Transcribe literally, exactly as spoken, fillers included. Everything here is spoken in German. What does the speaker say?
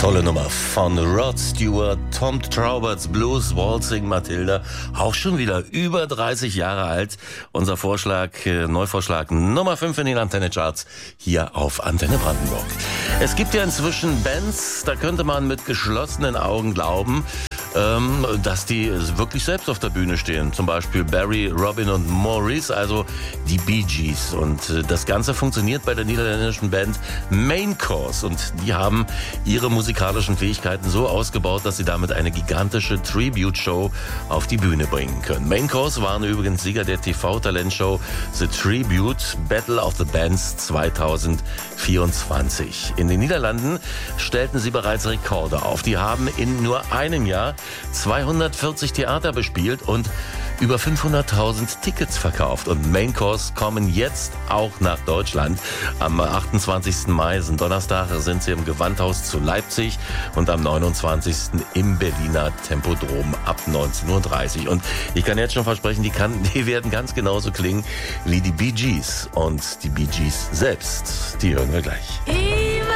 Tolle Nummer von Rod Stewart, Tom Trauberts Blues, Waltzing Matilda, auch schon wieder über dreißig Jahre alt. Unser Vorschlag, äh, Neuvorschlag Nummer fünf in den Antenne-Charts hier auf Antenne Brandenburg. Es gibt ja inzwischen Bands, da könnte man mit geschlossenen Augen glauben, ähm, dass die wirklich selbst auf der Bühne stehen. Zum Beispiel Barry, Robin und Maurice, also die Bee Gees. Und äh, das Ganze funktioniert bei der niederländischen Band Main Course. Und die haben ihre musikalischen Fähigkeiten so ausgebaut, dass sie damit eine gigantische Tribute-Show auf die Bühne bringen können. Main Course waren übrigens Sieger der T V-Talentshow The Tribute Battle of the Bands zweitausendvierundzwanzig. In den Niederlanden stellten sie bereits Rekorde auf. Die haben in nur einem Jahr zweihundertvierzig Theater bespielt und über fünfhunderttausend Tickets verkauft. Und Main Course kommen jetzt auch nach Deutschland. Am achtundzwanzigsten Mai, sind Donnerstag, sind sie im Gewandhaus zu Leipzig und am neunundzwanzigsten im Berliner Tempodrom ab neunzehn Uhr dreißig. Und ich kann jetzt schon versprechen, die, kann, die werden ganz genauso klingen wie die Bee Gees. Und die Bee Gees selbst, die hören wir gleich.